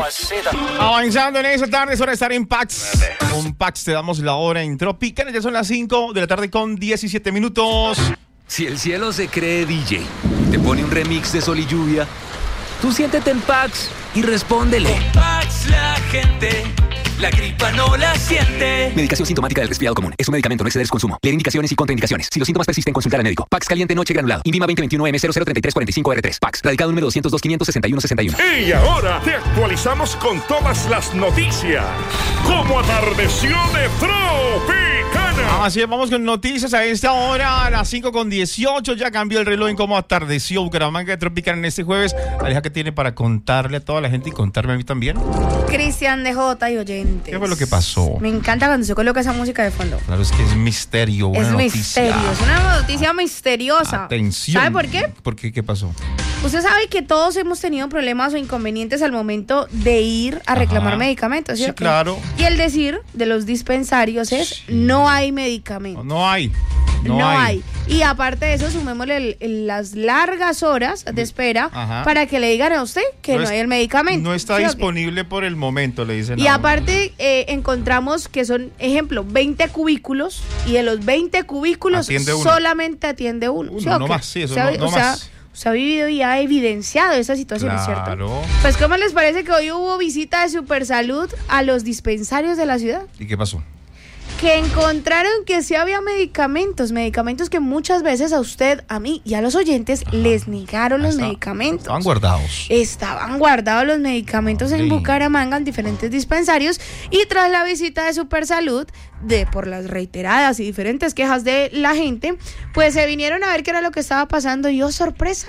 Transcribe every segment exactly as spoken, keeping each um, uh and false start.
Avanzando en esa tarde, es hora de estar en Pax. Con Pax te damos la hora en Tropicana. Ya son las cinco de la tarde con diecisiete minutos. Si el cielo se cree D J, te pone un remix de Sol y Lluvia, tú siéntete en Pax y respóndele. Con Pax la gente, la gripa no la siente. Medicación sintomática del resfriado común. Es un medicamento, no exceder su consumo. Leer indicaciones y contraindicaciones. Si los síntomas persisten, consultar al médico. Pax caliente noche granulado. Invima veinte veintiuno M cero cero treinta y tres cuarenta y cinco R tres. Pax. Radicado número doscientos dos quinientos sesenta y uno sesenta y uno. Y ahora te actualizamos con todas las noticias. Como atardeció de Tropicana. Así es, vamos con noticias a esta hora, a las cinco con dieciocho. Ya cambió el reloj en cómo atardeció Bucaramanga de Tropicana en este jueves. Aleja, ¿qué tiene para contarle a toda la gente y contarme a mí también? Cristian de J y oyentes. ¿Qué fue lo que pasó? Me encanta cuando se coloca esa música de fondo. Claro, es que es misterio, una es noticia. misterio, es una noticia misteriosa. Atención. ¿Sabe por qué? ¿Por qué? ¿Qué pasó? Usted sabe que todos hemos tenido problemas o inconvenientes al momento de ir a reclamar Ajá. medicamentos, ¿cierto? Sí, claro. Y el decir de los dispensarios es, Sí. no hay medicamentos. No, no hay. No, No, hay. hay. Y aparte de eso, sumémosle el- el- las largas horas de espera Ajá. para que le digan a usted que no, es- hay el medicamento. No está ¿sí o qué? disponible por el momento, le dicen. Y a uno. aparte eh, encontramos que son, ejemplo, veinte cubículos y de los veinte cubículos Atiende uno. solamente atiende uno. Uno, ¿sí o no qué? más, sí, eso O sea, no- no o sea, más. usted ha vivido y ha evidenciado esa situación, ¿cierto? Claro. Pues, ¿cómo les parece que hoy hubo visita de Supersalud a los dispensarios de la ciudad? ¿Y qué pasó? Que encontraron que sí había medicamentos, medicamentos que muchas veces a usted, a mí y a los oyentes Ajá. les negaron los Está- medicamentos. Estaban guardados. Estaban guardados los medicamentos en Hombre. Bucaramanga en diferentes dispensarios y tras la visita de Supersalud, de por las reiteradas y diferentes quejas de la gente, pues se vinieron a ver qué era lo que estaba pasando y oh, sorpresa.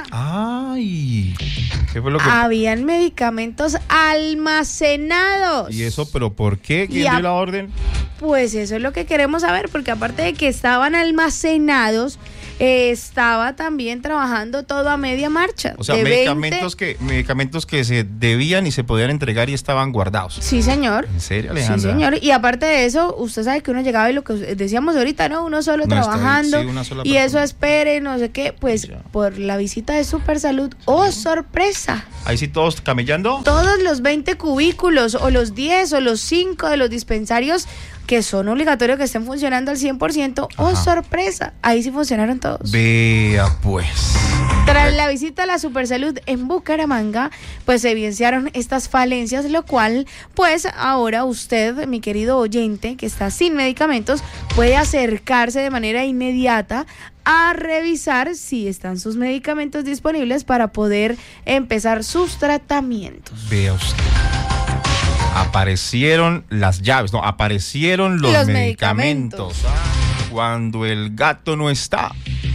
Ay. ¿Qué fue lo que...? Habían medicamentos almacenados. ¿Y eso? ¿Pero por qué? ¿Quién Y a- dio la orden? Pues eso es lo que queremos saber, porque aparte de que estaban almacenados, eh, estaba también trabajando todo a media marcha. O sea, de medicamentos veinte que medicamentos que se debían y se podían entregar y estaban guardados. Sí, señor. ¿En serio, Sí, Alejandra? señor. Y aparte de eso, usted sabe que uno llegaba y lo que decíamos ahorita, ¿no? Uno solo No está ahí, trabajando sí, una sola y persona. eso espere, no sé qué. Pues Ya. por la visita de Supersalud, ¡oh, sorpresa! Ahí sí todos camellando. Todos los veinte cubículos o los diez o los cinco de los dispensarios que son obligatorios que estén funcionando al cien por ciento, ¡oh, Ajá. sorpresa! Ahí sí funcionaron todos. Vea pues. Tras la visita a la Supersalud en Bucaramanga, pues se evidenciaron estas falencias, lo cual, pues ahora usted, mi querido oyente, que está sin medicamentos, puede acercarse de manera inmediata a revisar si están sus medicamentos disponibles para poder empezar sus tratamientos. Vea usted. Aparecieron las llaves, no, aparecieron los, Los medicamentos. medicamentos. Ah, cuando el gato no está.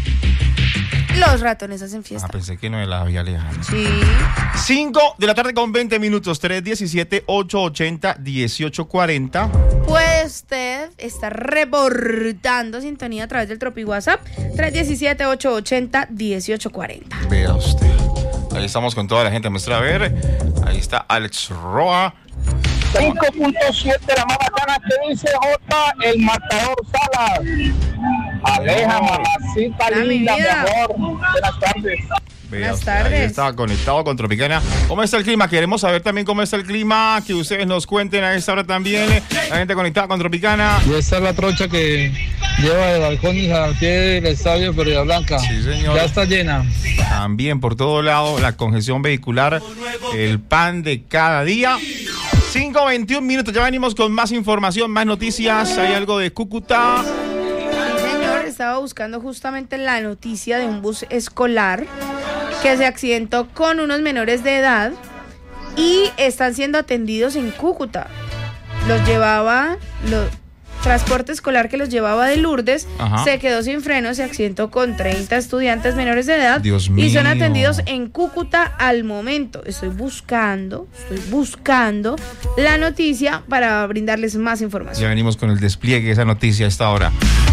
Los ratones hacen Ah, fiesta. pensé que no la había Alejandra. Sí. cinco de la tarde con veinte minutos, tres diecisiete, ocho ochenta, dieciocho cuarenta. Puede usted estar reportando sintonía a través del Tropi WhatsApp tres diecisiete, ocho ochenta, dieciocho cuarenta. Vea usted. Ahí estamos con toda la gente. Muestra a ver. Ahí está Alex Roa. cinco punto siete la más bacana que dice J, el matador Salas. Aleja, No. mamacita Ah, mi linda, mi vida. amor. Buenas tardes. Vea Buenas usted, tardes. Ahí está conectado con Tropicana. ¿Cómo está el clima? Queremos saber también cómo está el clima. Que ustedes nos cuenten a esta hora también. La gente conectada con Tropicana. Y esta es la trocha que lleva de balcones al pie del estadio Florida Blanca. Sí, señor. Ya está llena. También por todo lado la congestión vehicular. El pan de cada día. cinco veintiún minutos. Ya venimos con más información, más noticias. Hay algo de Cúcuta. Sí, señor, estaba buscando justamente la noticia de un bus escolar que se accidentó con unos menores de edad y están siendo atendidos en Cúcuta. Los llevaba, los transporte escolar que los llevaba de Lourdes, Ajá. se quedó sin freno, se accidentó con treinta estudiantes menores de edad. Dios y son mío. atendidos en Cúcuta al momento. Estoy buscando, estoy buscando la noticia para brindarles más información. Ya venimos con el despliegue de esa noticia a esta hora.